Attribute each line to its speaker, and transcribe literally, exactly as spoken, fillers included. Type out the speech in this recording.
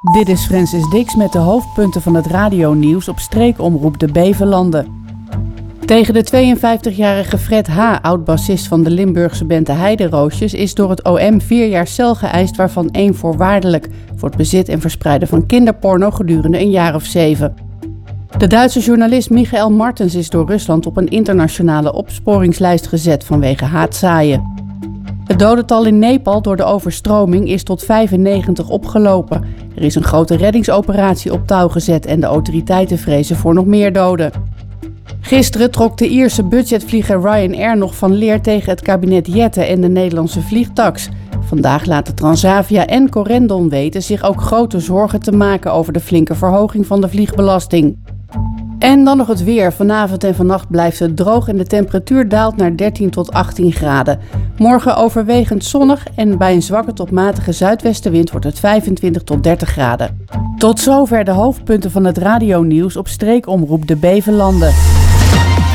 Speaker 1: Dit is Francis Dix met de hoofdpunten van het radionieuws op streekomroep de Bevelanden. Tegen de tweeënvijftigjarige Fred H., oud-bassist van de Limburgse band de Heideroosjes, is door het O M vier jaar cel geëist, waarvan één voorwaardelijk, voor het bezit en verspreiden van kinderporno gedurende een jaar of zeven. De Duitse journalist Michael Martens is door Rusland op een internationale opsporingslijst gezet vanwege haatzaaien. Het dodental in Nepal door de overstroming is tot vijfennegentig opgelopen. Er is een grote reddingsoperatie op touw gezet en de autoriteiten vrezen voor nog meer doden. Gisteren trok de Ierse budgetvlieger Ryanair nog van leer tegen het kabinet Jette en de Nederlandse vliegtax. Vandaag laten Transavia en Corendon weten zich ook grote zorgen te maken over de flinke verhoging van de vliegbelasting. En dan nog het weer. Vanavond en vannacht blijft het droog en de temperatuur daalt naar dertien tot achttien graden. Morgen overwegend zonnig en bij een zwakke tot matige zuidwestenwind wordt het vijfentwintig tot dertig graden. Tot zover de hoofdpunten van het radionieuws op streekomroep de Bevelanden.